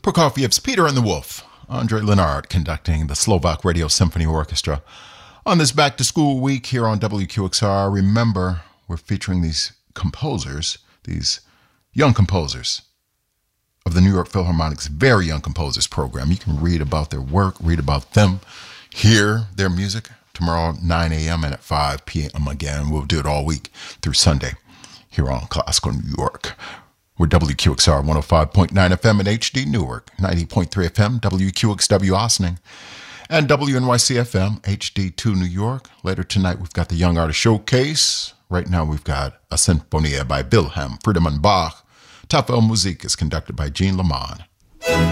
Prokofiev's Peter and the Wolf. Andre Lenard conducting the Slovak Radio Symphony Orchestra. On this back-to-school week here on WQXR, remember, we're featuring these composers, these young composers of the New York Philharmonic's Very Young Composers Program. You can read about their work, read about them, hear their music tomorrow at 9 a.m. and at 5 p.m. again. We'll do it all week through Sunday here on Classical New York. We're WQXR 105.9 FM in HD Newark, 90.3 FM, WQXW Ossining, and WNYC FM, HD2 New York. Later tonight, we've got the Young Artist Showcase. Right now, we've got a Sinfonia by Wilhelm Friedemann Bach. Tafel Musik is conducted by Jean Lamont.